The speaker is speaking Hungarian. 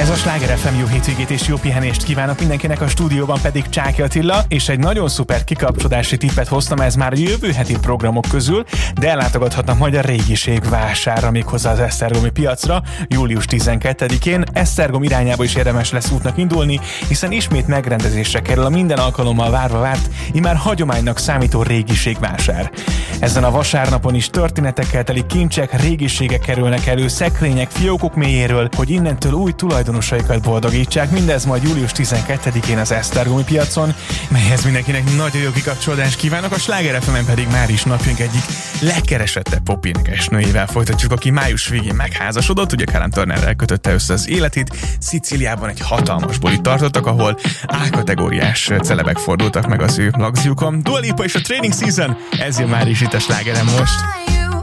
Ez a Sláger FM, jó hétvégét és jó pihenést kívánok mindenkinek, a stúdióban pedig Csáki Attila, és egy nagyon szuper kikapcsolási tippet hoztam, ez már a jövő heti programok közül, de ellátogathatnak majd a régiség vásárra, méghozzá az esztergomi piacra, július 12-én. Esztergom irányába is érdemes lesz útnak indulni, hiszen ismét megrendezésre kerül a minden alkalommal várva várt, immár hagyománynak számító régiségvásár. Ezen a vasárnapon is történetekkel teli kincsek, régiségek kerülnek elő, szekrények, fiókok mélyéről, hogy innentől új tulajdonosaikat boldogítsák, mindez majd július 12-én az esztergomi piacon, melyhez mindenkinek nagyon jó kikapcsolódást kívánok, a Sláger FM-en pedig már is napjunk egyik legkeresettebb popénekesnőjével folytatjuk, aki május végén megházasodott, ugye Callum Turnerrel kötötte össze az életét, Szicíliában egy hatalmas bulit tartottak, ahol A-kategóriás celebek fordultak meg az ő lagziukon. Dua Lipa és a Training Season, ez jön már is itt a Slágeren most.